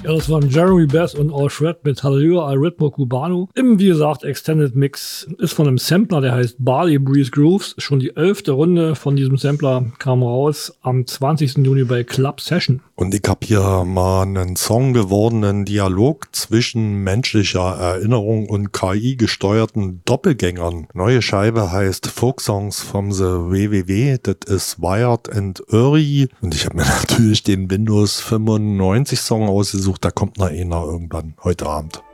Ja, das waren Jeremy Bass und All Shred mit Hallelujah al Ritmo Cubano. Im, wie gesagt, Extended Mix ist von einem Sampler, der heißt Barley Breeze Grooves. Schon die 11. Runde von diesem Sampler kam raus am 20. Juni bei Club Session. Und ich habe hier mal einen Song gewordenen Dialog zwischen menschlicher Erinnerung und KI-gesteuerten Doppelgängern. Neue Scheibe heißt Folk Songs from the WWW. Das ist Wired and Uri. Und ich habe mir natürlich den Windows 95 Song ausgesucht. Da kommt noch einer irgendwann heute Abend.